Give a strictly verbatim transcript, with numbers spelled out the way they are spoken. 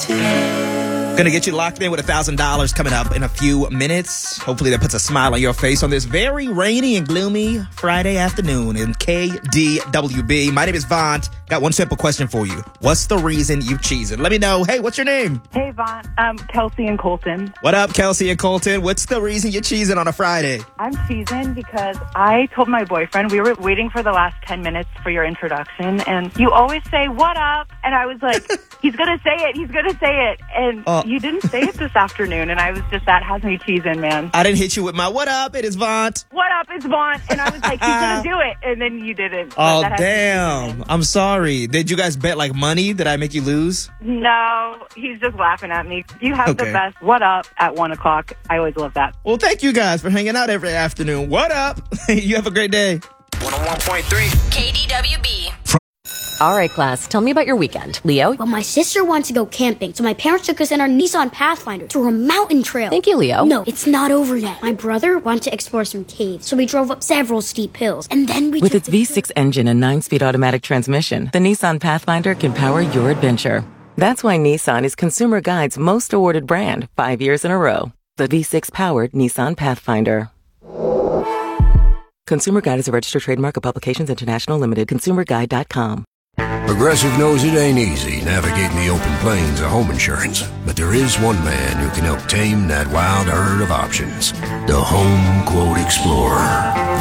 Gonna get you locked in with one thousand dollars coming up in a few minutes. Hopefully that puts a smile on your face on this very rainy and gloomy Friday afternoon in K D W B. My name is Vaughn. Got one simple question for you. What's the reason you cheesing? Let me know. Hey, what's your name? Hey, Vaughn. Um, Kelsey and Colton. What up, Kelsey and Colton? What's the reason you're cheesing on a Friday? I'm cheesing because I told my boyfriend we were waiting for the last ten minutes for your introduction, and you always say, what up? And I was like, he's going to say it. He's going to say it. And uh, you didn't say it this afternoon, and I was just, that has me cheesing, man. I didn't hit you with my what up? It is Vaughn. What up? It's Vaughn. And I was like, he's going to do it. And then you didn't. Oh, damn. I'm sorry. Did you guys bet like money? Did I make you lose? No, he's just laughing at me. You have Okay. the best what up at one o'clock. I always love that. Well, thank you guys for hanging out every afternoon. What up? You have a great day. one oh one point three K D W B. All right, class, tell me about your weekend. Leo? Well, my sister wanted to go camping, so my parents took us in our Nissan Pathfinder to a mountain trail. Thank you, Leo. No, it's not over yet. My brother wanted to explore some caves, so we drove up several steep hills, and then we With took its the V six engine and nine-speed automatic transmission, the Nissan Pathfinder can power your adventure. That's why Nissan is Consumer Guide's most awarded brand five years in a row. The V six-powered Nissan Pathfinder. Consumer Guide is a registered trademark of Publications International Limited. consumer guide dot com. Progressive knows it ain't easy navigating the open plains of home insurance, but there is one man who can help tame that wild herd of options. The Home Quote Explorer.